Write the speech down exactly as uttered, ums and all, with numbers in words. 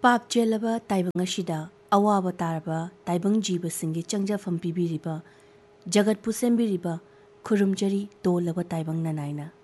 पाप चेलब ताइबंग अशिदा अवाब तारबा ताइबंग जीव सिंगी चंगजफम पीबीरिबा जगत पुसेंबिरिबा खुरुमजरी तोलब ताइबंग ननाइना